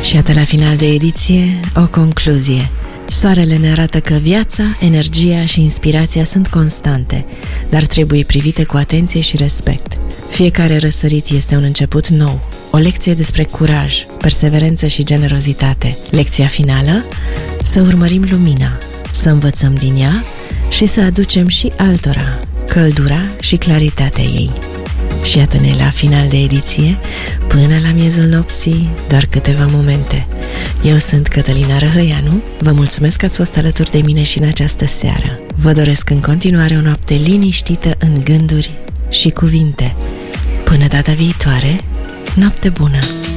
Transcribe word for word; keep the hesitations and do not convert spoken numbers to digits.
Și iată la final de ediție o concluzie. Soarele ne arată că viața, energia și inspirația sunt constante, dar trebuie privite cu atenție și respect. Fiecare răsărit este un început nou, o lecție despre curaj, perseverență și generozitate. Lecția finală? Să urmărim lumina, să învățăm din ea și să aducem și altora căldura și claritatea ei. Și iată-ne la final de ediție, până la miezul nopții, doar câteva momente. Eu sunt Cătălina Răhăianu, vă mulțumesc că ați fost alături de mine și în această seară. Vă doresc în continuare o noapte liniștită în gânduri și cuvinte. Până data viitoare, noapte bună!